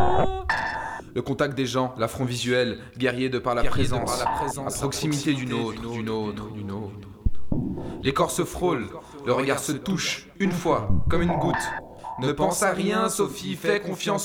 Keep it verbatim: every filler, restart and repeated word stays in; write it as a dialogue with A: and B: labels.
A: Le contact des gens, l'affront visuel, guerrier de par la présence, à proximité d'une autre, d'une autre, d'une autre. Les corps se frôlent, le regard se touche, une fois, comme une goutte. Ne pense à rien, Sophie, fais confiance.